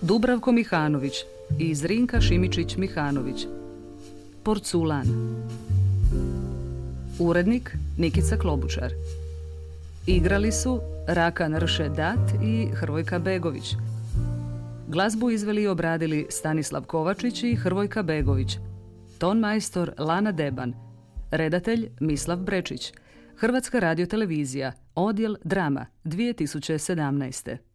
Dubravko Mihanović i Zrinka Šimičić-Mihanović. Porculan. Urednik Nikica Klobučar. Igrali su Rakan Ršedat i Hrvojka Begović. Glazbu izveli i obradili Stanislav Kovačić i Hrvojka Begović. Ton majstor Lana Deban. Redatelj Mislav Brečić. Hrvatska radiotelevizija, odjel drama, 2017.